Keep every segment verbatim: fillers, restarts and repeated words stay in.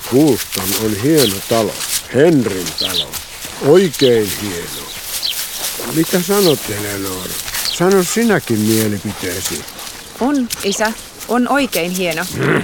Woolston on hieno talo. Henryn talo. Oikein hieno. Mitä sanot, Eleanor? Sano sinäkin mielipiteesi. On, isä. On oikein hieno. Mm.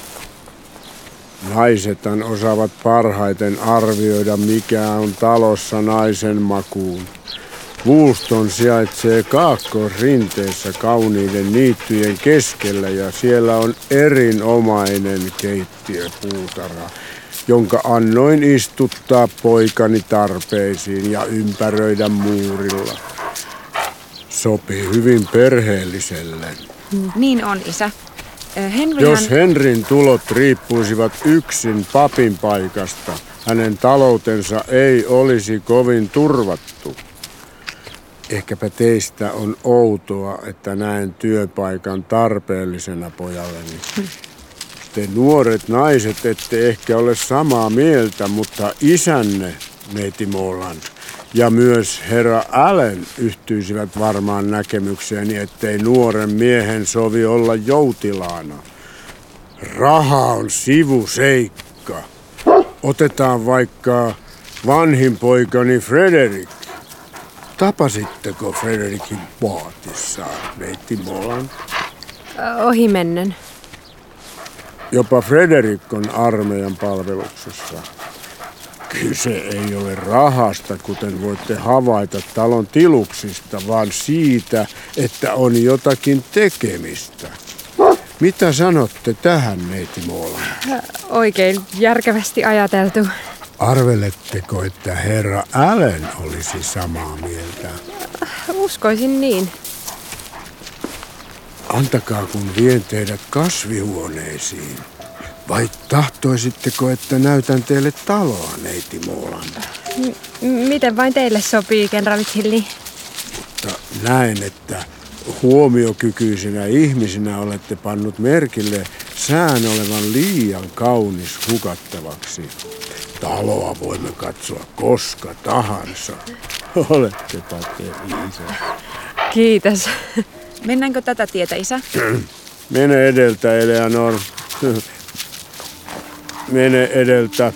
Naisethan osaavat parhaiten arvioida, mikä on talossa naisen makuun. Woolston sijaitsee kaakkoisrinteessä kauniiden niittyjen keskellä ja siellä on erinomainen keittiöpuutarha, jonka annoin istuttaa poikani tarpeisiin ja ympäröidä muurilla. Sopii hyvin perheelliselle. Niin on, isä. Henryhän... Jos Henryn tulot riippuisivat yksin papin paikasta, hänen taloutensa ei olisi kovin turvattu. Ehkäpä teistä on outoa, että näen työpaikan tarpeellisena pojalleni. Te nuoret naiset ette ehkä ole samaa mieltä, mutta isänne, neiti Moland, ja myös herra Allen yhtyisivät varmaan näkemykseeni, ettei nuoren miehen sovi olla joutilaana. Raha on sivuseikka. Otetaan vaikka vanhin poikani Frederick. Tapasitteko Frederickin paatissa, neiti Moland? Ohimennen. Jopa Frederick on armeijan palveluksessa. Kyse ei ole rahasta, kuten voitte havaita talon tiluksista, vaan siitä, että on jotakin tekemistä. Mitä sanotte tähän, neiti Moland? Oikein järkevästi ajateltu. Arveletteko, että herra Allen olisi samaa mieltä? Uskoisin niin. Antakaa, kun vien teidät kasvihuoneisiin. Vai tahtoisitteko, että näytän teille taloa, neiti Moland? M- miten vain teille sopii, kenraali Tilly? Mutta näen, että huomiokykyisinä ihmisinä olette pannut merkille sään olevan liian kaunis hukattavaksi. Taloa voimme katsoa koska tahansa. Olettepa te viisas. Kiitos. Mennäänkö tätä tietä, isä? Mene edeltä, Eleanor. Mene edeltä.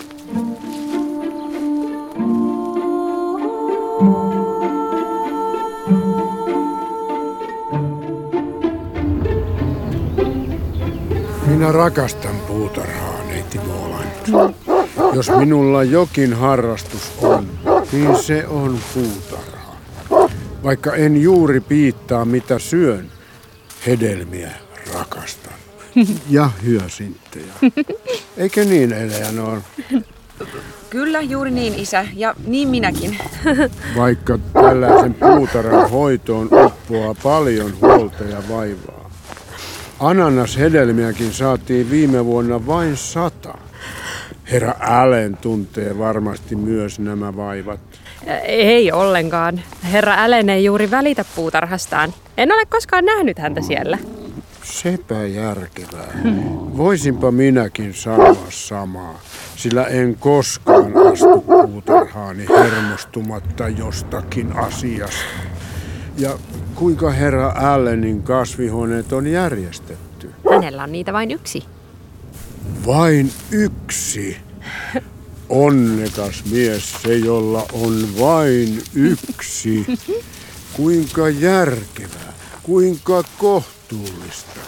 Minä rakastan puutarhaa, neiti Moland. Jos minulla jokin harrastus on, niin se on puutarha. Vaikka en juuri piittaa mitä syön, hedelmiä rakastan. Ja hyasinttejä. Eikö niin, Eleanor? Kyllä, juuri niin, isä. Ja niin minäkin. Vaikka tällaisen puutarhan hoitoon uppoaa paljon huolta ja vaivaa. Ananashedelmiäkin saatiin viime vuonna vain sata. Herra Allen tuntee varmasti myös nämä vaivat. Ei ollenkaan. Herra Allen ei juuri välitä puutarhastaan. En ole koskaan nähnyt häntä siellä. Sepä järkevää. Voisinpa minäkin sanoa samaa, sillä en koskaan astu puutarhaani hermostumatta jostakin asiasta. Ja kuinka herra Allenin kasvihuoneet on järjestetty? Hänellä on niitä vain yksi. Vain yksi? Onnekas mies se, jolla on vain yksi. Kuinka järkevää, kuinka kohtuullista.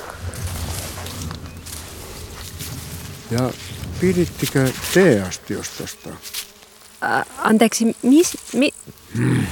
Ja pidittikö teeastiostosta? Ä, anteeksi, mis... Mi... Hmm.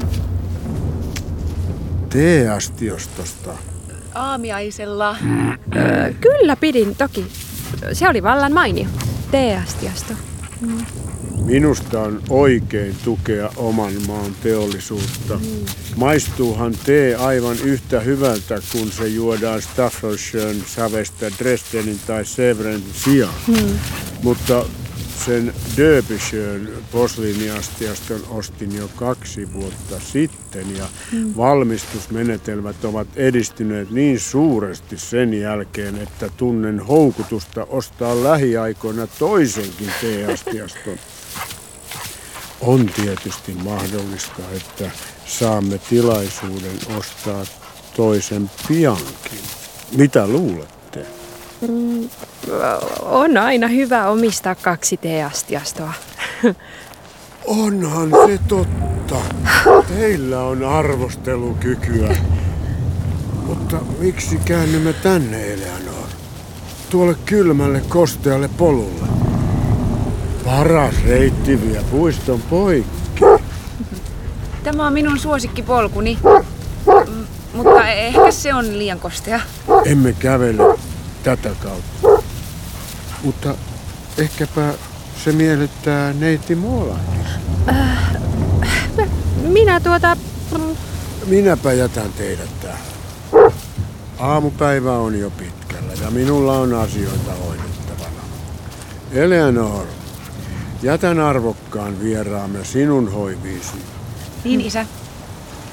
Teeastiostosta. Aamiaisella. Hmm. Ö, kyllä pidin, toki. Se oli vallan mainio. Teeastiosto. Hmm. Minusta on oikein tukea oman maan teollisuutta. Mm. Maistuuhan tee aivan yhtä hyvältä, kun se juodaan Staffordshireen savesta Dresdenin tai Sevren sijaan. Mm. Mutta sen Derbyshiren posliiniastiaston ostin jo kaksi vuotta sitten ja mm. valmistusmenetelmät ovat edistyneet niin suuresti sen jälkeen, että tunnen houkutusta ostaa lähiaikoina toisenkin teeastiaston. On tietysti mahdollista, että saamme tilaisuuden ostaa toisen piankin. Mitä luulette? Mm, on aina hyvä omistaa kaksi teeastiastoa. Onhan se totta. Teillä on arvostelukykyä. Mutta miksi käännymme tänne, Eleanor? Tuolle kylmälle, kostealle polulle. Paras reitti vie puiston poikki. Tämä on minun suosikkipolkuni, M- mutta ehkä se on liian kostea. Emme kävele tätä kautta. Mutta ehkäpä se miellyttää neiti Molandissa. Äh, minä tuota... Mm, Minäpä jätän teidät tähän. Aamupäivä on jo pitkällä ja minulla on asioita hoidettavana. Eleanor, jätän arvokkaan vieraamme sinun hoiviisi. Niin, isä.